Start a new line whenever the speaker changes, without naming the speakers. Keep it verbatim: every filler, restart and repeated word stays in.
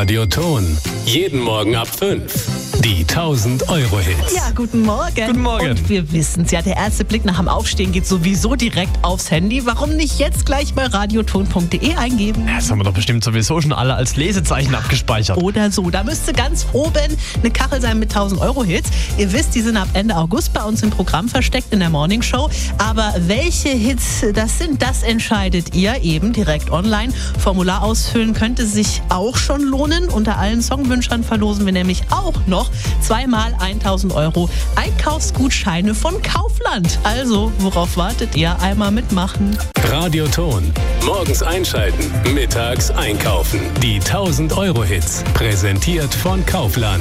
Radioton. Jeden Morgen ab fünf. Die tausend Euro Hits.
Ja, guten Morgen.
Guten Morgen.
Und wir wissen's ja, der erste Blick nach dem Aufstehen geht sowieso direkt aufs Handy. Warum nicht jetzt gleich bei radioton punkt de eingeben?
Das haben wir doch bestimmt sowieso schon alle als Lesezeichen abgespeichert.
Oder so. Da müsste ganz oben eine Kachel sein mit tausend Euro Hits. Ihr wisst, die sind ab Ende August bei uns im Programm versteckt in der Morning Show. Aber welche Hits das sind, das entscheidet ihr eben direkt online. Formular ausfüllen könnte sich auch schon lohnen. Unter allen Songwünschern verlosen wir nämlich auch noch zweimal tausend Euro Einkaufsgutscheine von Kaufland. Also, worauf wartet ihr? Einmal mitmachen.
Radioton. Morgens einschalten, mittags einkaufen. Die tausend Euro Hits. Präsentiert von Kaufland.